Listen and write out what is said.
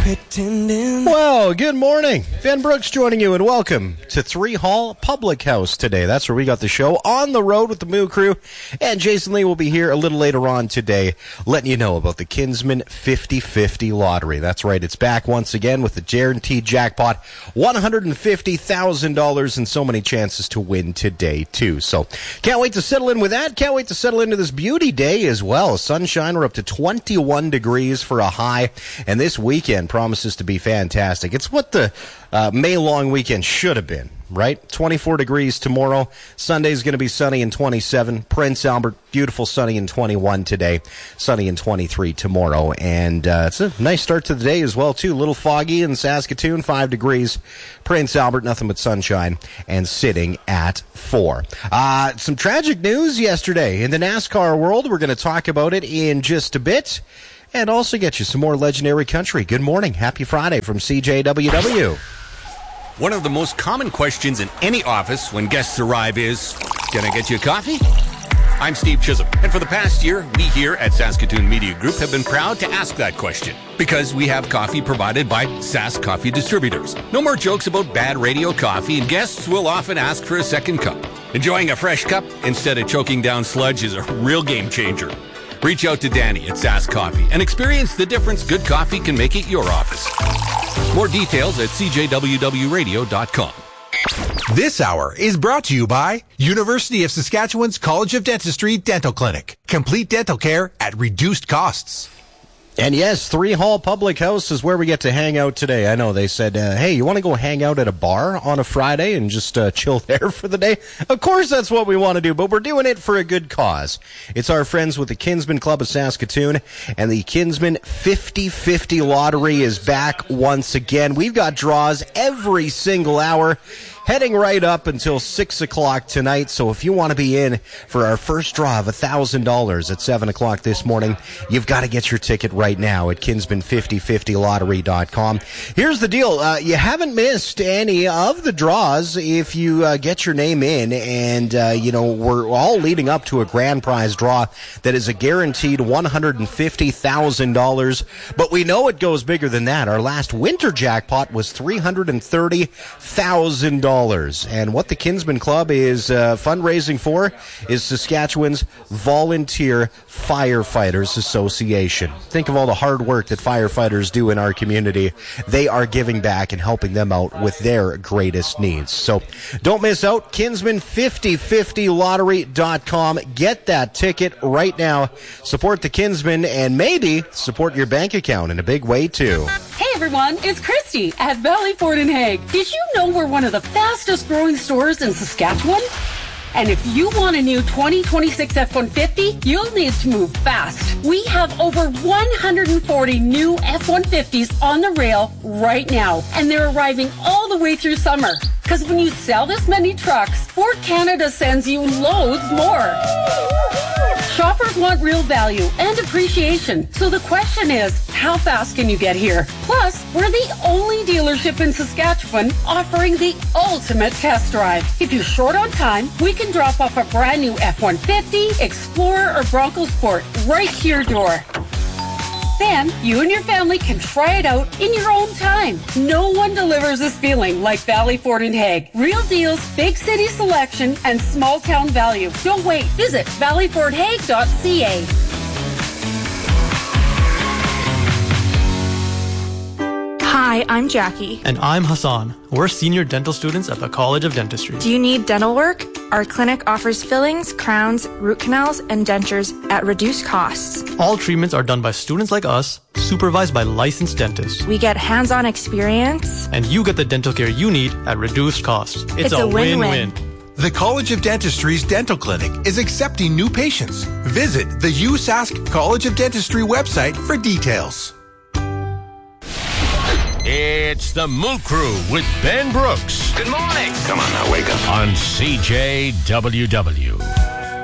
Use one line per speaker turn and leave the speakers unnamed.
pretending.
Well, good morning. Ben Brooks joining you, and welcome to 3 Hall Public House today. That's where we got the show on the road with the Moo Crew. And Jason Lee will be here a little later on today, letting you know about the Kinsman 50/50 lottery. That's right, it's back once again with the guaranteed jackpot, $150,000 and so many chances to win today, too. So, can't wait to settle in with that. Can't wait to settle into this beauty day as well. Sunshine, we're up to 21 degrees for a high, and this weekend promises to be fantastic. It's what the May long weekend should have been, right? 24 degrees tomorrow. Sunday's going to be sunny and 27. Prince Albert, beautiful, sunny and 21 today. Sunny and 23 tomorrow. And it's a nice start to the day as well, too. A little foggy in Saskatoon, 5 degrees. Prince Albert, nothing but sunshine, and sitting at 4. Some tragic news yesterday in the NASCAR world. We're going to talk about it in just a bit. And also get you some more legendary country. Good morning. Happy Friday from CJWW.
One of the most common questions in any office when guests arrive is, can I get you a coffee? I'm Steve Chisholm, and for the past year, we here at Saskatoon Media Group have been proud to ask that question because we have coffee provided by Sask Coffee Distributors. No more jokes about bad radio coffee, and guests will often ask for a second cup. Enjoying a fresh cup instead of choking down sludge is a real game changer. Reach out to Danny at Sask Coffee and experience the difference good coffee can make at your office. More details at cjwwradio.com.
This hour is brought to you by University of Saskatchewan's College of Dentistry Dental Clinic. Complete dental care at reduced costs.
And yes, 3 Hall Public House is where we get to hang out today. I know they said, hey, you want to go hang out at a bar on a Friday and just chill there for the day? Of course that's what we want to do, but we're doing it for a good cause. It's our friends with the Kinsman Club of Saskatoon, and the Kinsman 50/50 lottery is back once again. We've got draws every single hour, heading right up until 6 o'clock tonight. So if you want to be in for our first draw of $1,000 at 7 o'clock this morning, you've got to get your ticket right now at kinsman5050lottery.com. Here's the deal. You haven't missed any of the draws if you get your name in. And, we're all leading up to a grand prize draw that is a guaranteed $150,000. But we know it goes bigger than that. Our last winter jackpot was $330,000. And what the Kinsman Club is fundraising for is Saskatchewan's Volunteer Firefighters Association. Think of all the hard work that firefighters do in our community. They are giving back and helping them out with their greatest needs. So don't miss out. Kinsman5050lottery.com. Get that ticket right now. Support the Kinsman and maybe support your bank account in a big way too.
Hey everyone, it's Christy at Valley Ford in Hague. Did you know we're one of the fastest growing stores in Saskatchewan? And if you want a new 2026 F-150, you'll need to move fast. We have over 140 new F-150s on the rail right now, and they're arriving all the way through summer. Because when you sell this many trucks, Ford Canada sends you loads more. Shoppers want real value and appreciation. So the question is, how fast can you get here? Plus, we're the only dealership in Saskatchewan offering the ultimate test drive. If you're short on time, we can drop off a brand new F-150, Explorer, or Bronco Sport right to your door. Then, you and your family can try it out in your own time. No one delivers this feeling like Valley Ford in Hague. Real deals, big city selection, and small town value. Don't wait. Visit valleyfordhague.ca.
Hi, I'm Jackie.
And I'm Hassan. We're senior dental students at the College of Dentistry.
Do you need dental work? Our clinic offers fillings, crowns, root canals, and dentures at reduced costs.
All treatments are done by students like us, supervised by licensed dentists.
We get hands-on experience.
And you get the dental care you need at reduced costs.
It's a win-win.
The College of Dentistry's Dental Clinic is accepting new patients. Visit the USask College of Dentistry website for details.
It's the Moo Crew with Ben Brooks.
Good morning. Come on now, wake up.
On CJWW.